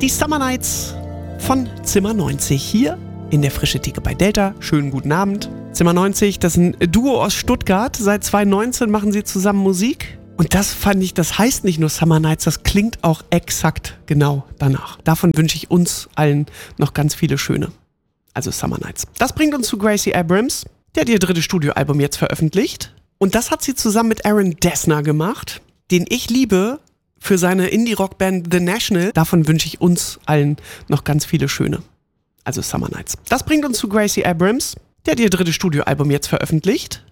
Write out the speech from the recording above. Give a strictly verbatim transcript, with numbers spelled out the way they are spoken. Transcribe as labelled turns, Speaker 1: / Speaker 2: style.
Speaker 1: Die Summer Nights von Zimmer neunzig hier in der Frische Theke bei Delta. Schönen guten Abend. Zimmer neunzig, das ist ein Duo aus Stuttgart. Seit zweitausendneunzehn machen sie zusammen Musik. Und das fand ich, das heißt nicht nur Summer Nights, das klingt auch exakt genau danach. Davon wünsche ich uns allen noch ganz viele schöne. Also Summer Nights. Das bringt uns zu Gracie Abrams. Die hat ihr drittes Studioalbum jetzt veröffentlicht. Und das hat sie zusammen mit Aaron Dessner gemacht, den ich liebe für seine Indie-Rock-Band The National. Davon wünsche ich uns allen noch ganz viele schöne. Also Summer Nights. Das bringt uns zu Gracie Abrams. Die hat ihr drittes Studioalbum jetzt veröffentlicht.